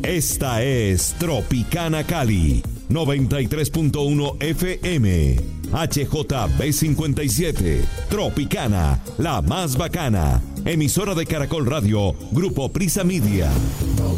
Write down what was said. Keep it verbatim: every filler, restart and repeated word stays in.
Esta es Tropicana Cali, noventa y tres punto uno F M, H J B cincuenta y siete, Tropicana, la más bacana, emisora de Caracol Radio, Grupo Prisa Media.